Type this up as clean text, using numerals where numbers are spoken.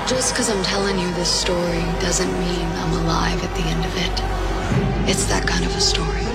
Just because I'm telling you this story doesn't mean I'm alive at the end of it. It's that kind of a story.